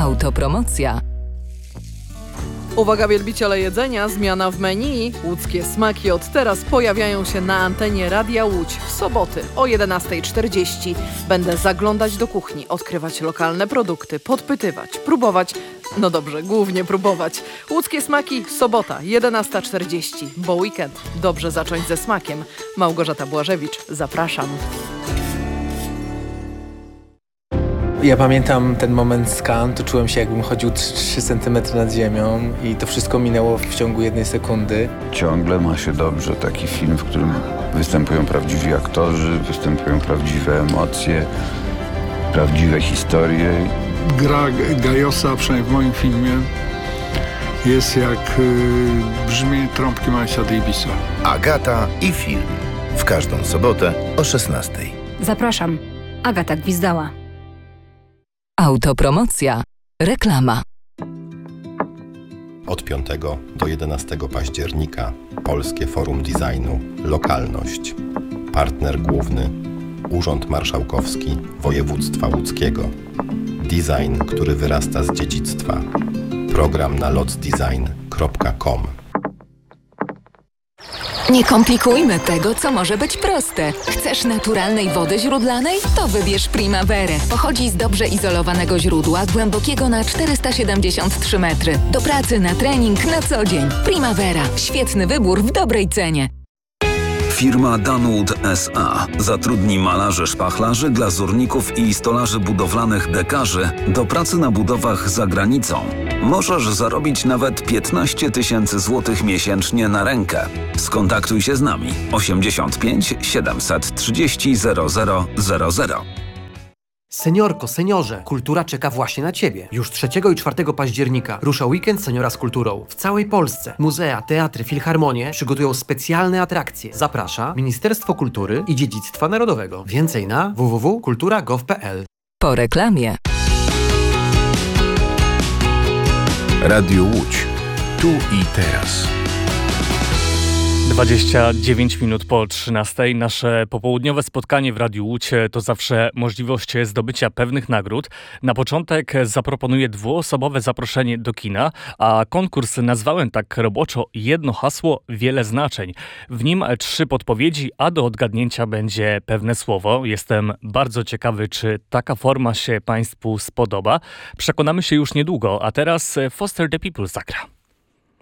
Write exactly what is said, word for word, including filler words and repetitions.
Autopromocja. Uwaga wielbiciele jedzenia, zmiana w menu. Łódzkie smaki od teraz pojawiają się na antenie Radia Łódź w soboty o jedenasta czterdzieści. Będę zaglądać do kuchni, odkrywać lokalne produkty, podpytywać, próbować. No dobrze, głównie próbować. Łódzkie smaki, sobota, jedenasta czterdzieści, bo weekend dobrze zacząć ze smakiem. Małgorzata Błażewicz, zapraszam. Ja pamiętam ten moment z Cannes, to czułem się, jakbym chodził trzy centymetry nad ziemią i to wszystko minęło w ciągu jednej sekundy. Ciągle ma się dobrze taki film, w którym występują prawdziwi aktorzy, występują prawdziwe emocje, prawdziwe historie. Gra Gajosa, przynajmniej w moim filmie, jest jak y, brzmienie trąbki Milesa Davisa. Agata i film. W każdą sobotę o szesnastej. Zapraszam. Agata Gwizdała. Autopromocja. Reklama. Od piątego do jedenastego października Polskie Forum Designu Lokalność. Partner główny Urząd Marszałkowski Województwa Łódzkiego. Design, który wyrasta z dziedzictwa. Program na lotsdesign kropka com. Nie komplikujmy tego, co może być proste. Chcesz naturalnej wody źródlanej? To wybierz Primaverę. Pochodzi z dobrze izolowanego źródła, głębokiego na czterysta siedemdziesiąt trzy metry. Do pracy, na trening, na co dzień. Primavera. Świetny wybór w dobrej cenie. Firma Danwood S A zatrudni malarzy, szpachlarzy, glazurników i stolarzy budowlanych dekarzy do pracy na budowach za granicą. Możesz zarobić nawet piętnaście tysięcy złotych miesięcznie na rękę. Skontaktuj się z nami osiemdziesiąt pięć siedemset trzydzieści zero zero zero zero. Seniorko, seniorze, kultura czeka właśnie na Ciebie. Już trzeciego i czwartego października rusza weekend seniora z kulturą. W całej Polsce muzea, teatry, filharmonie przygotują specjalne atrakcje. Zaprasza Ministerstwo Kultury i Dziedzictwa Narodowego. Więcej na w w w kropka kultura kropka gov kropka p l. Po reklamie. Radio Łódź. Tu i teraz. dwadzieścia dziewięć minut po trzynastej. Nasze popołudniowe spotkanie w Radiu Łódź to zawsze możliwość zdobycia pewnych nagród. Na początek zaproponuję dwuosobowe zaproszenie do kina, a konkurs nazwałem tak roboczo jedno hasło, wiele znaczeń. W nim trzy podpowiedzi, a do odgadnięcia będzie pewne słowo. Jestem bardzo ciekawy, czy taka forma się Państwu spodoba. Przekonamy się już niedługo, a teraz Foster the People zagra.